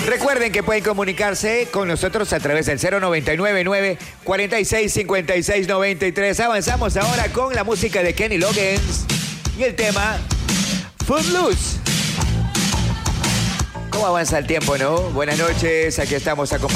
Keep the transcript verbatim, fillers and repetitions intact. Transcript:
Recuerden que pueden comunicarse con nosotros a través del cero noventa y nueve nueve cuarenta y seis cincuenta y seis noventa y tres. Avanzamos ahora con la música de Kenny Loggins y el tema Footloose. ¿Cómo avanza el tiempo, no? Buenas noches, aquí estamos acompañados.